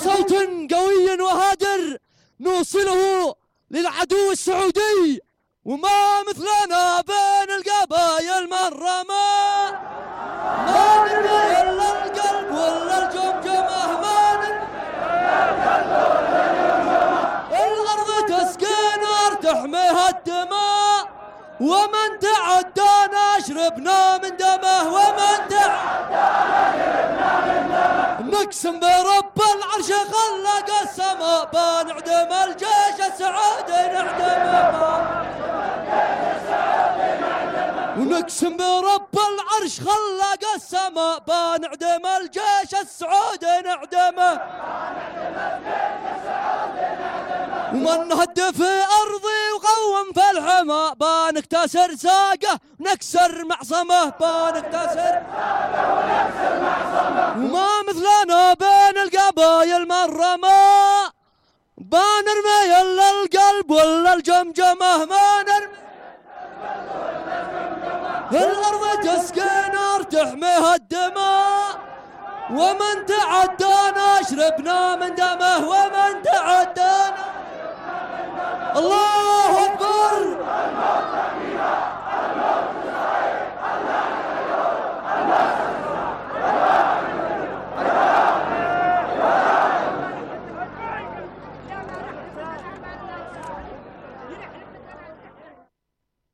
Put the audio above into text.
بصوت قوي وهادر نوصله للعدو السعودي، وما مثلنا بين القبايل مرة ما نرمي إلا القلب ولا الجمجمة، ما نرمي الأرض تسقي نار تحميها الدماء، ومن تعدانا شربنا من دمه، ومن تعدانا شربنا من دمه. نقسم برب العرش خلق السماء بنعدم الجيش السعودي نعدمه، ونقسم برب العرش خلق السماء بنعدم الجيش السعودي نعدمه، ومن هد في أرضي وقوم في الحمى بنكتسر ساقه ونكسر معصمه، بنكتسر ساقه ونكسر معصمه، وما مثلنا بين القبايل مرة ما بنرمي إلا القلب ولا الجمجمة، ما نرمي الأرض تسقي نار تحميها الدماء، ومن تعدانا شربنا من دمه، ومن تعدانا الله